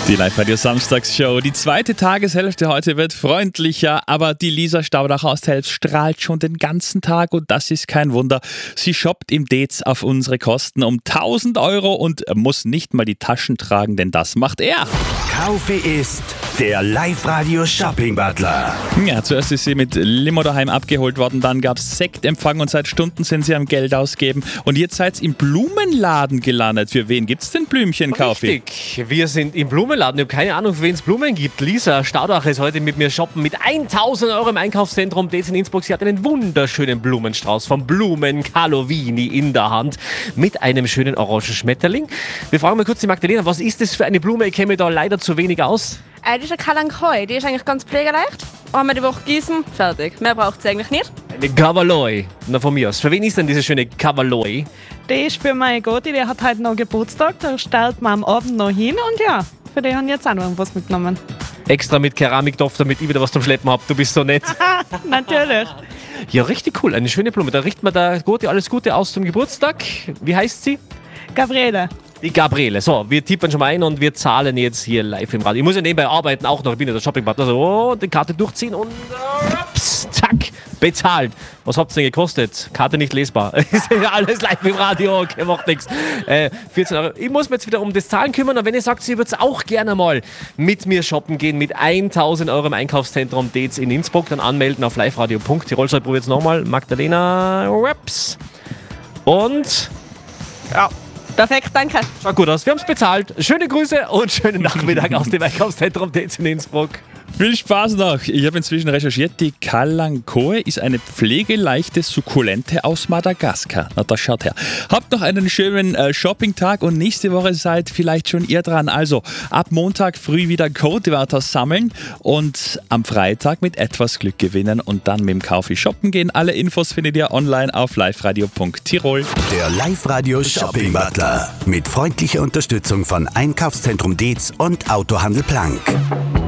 Die Live-Radio-Samstagsshow. Die zweite Tageshälfte heute wird freundlicher, aber die Lisa Staudacher aus Telfs strahlt schon den ganzen Tag und das ist kein Wunder. Sie shoppt im Dez auf unsere Kosten um 1.000 € und muss nicht mal die Taschen tragen, denn das macht er. Kaufe ist der Live-Radio-Shopping-Butler. Ja, zuerst ist sie mit Limo daheim abgeholt worden, dann gab es Sektempfang und seit Stunden sind sie am Geld ausgeben. Und jetzt seid ihr im Blumenladen gelandet. Für wen gibt's denn Blümchen, Kaufi? Richtig, wir sind im Blumenladen. Ich habe keine Ahnung, für wen es Blumen gibt. Lisa Staudacher ist heute mit mir shoppen mit 1.000 € im Einkaufszentrum Dez in Innsbruck. Sie hat einen wunderschönen Blumenstrauß von Blumen Calovini in der Hand mit einem schönen orangen Schmetterling. Wir fragen mal kurz die Magdalena, was ist das für eine Blume? Ich kenne mich da leider zu wenig aus. Das ist eine Kalankoi, die ist eigentlich ganz pflegeleicht. Einmal die Woche gießen, fertig. Mehr braucht es eigentlich nicht. Eine Kavaloi. Na, von mir aus. Für wen ist denn diese schöne Kavaloi? Die ist für meine Gotti, die hat heute noch Geburtstag. Da stellt man am Abend noch hin und ja, für die haben jetzt auch noch was mitgenommen. Extra mit Keramiktopf, damit ich wieder was zum Schleppen habe. Du bist so nett. Natürlich. Ja, richtig cool. Eine schöne Blume. Da richtet man der Gotti alles Gute aus zum Geburtstag. Wie heißt sie? Gabriele. Die Gabriele. So, wir tippen schon mal ein und wir zahlen jetzt hier live im Radio. Ich muss ja nebenbei arbeiten, auch noch. Ich bin ja der Shopping-Partner. Also, die Karte durchziehen und zack, bezahlt. Was habt ihr denn gekostet? Karte nicht lesbar. Ist ja alles live im Radio. Okay, macht nichts. 14 €. Ich muss mir jetzt wieder um das Zahlen kümmern. Und wenn ihr sagt, ihr würdet auch gerne mal mit mir shoppen gehen, mit 1.000 € im Einkaufszentrum Dez in Innsbruck, dann anmelden auf liveradio.tirol. So, ich probiere jetzt nochmal. Magdalena Raps. Und Ja, perfekt, danke. schaut gut aus. Wir haben es bezahlt. Schöne Grüße und schönen Nachmittag aus dem Einkaufszentrum Dez in Innsbruck. Viel Spaß noch. Ich habe inzwischen recherchiert, die Kalankoe ist eine pflegeleichte Sukkulente aus Madagaskar. Na, das schaut her. Habt noch einen schönen Shopping-Tag und nächste Woche seid vielleicht schon ihr dran. Also ab Montag früh wieder Codewörter sammeln und am Freitag mit etwas Glück gewinnen und dann mit dem Kaufi shoppen gehen. Alle Infos findet ihr online auf liveradio.tirol. Der Live-Radio-Shopping-Butler. Mit freundlicher Unterstützung von Einkaufszentrum Dez und Autohandel Plank.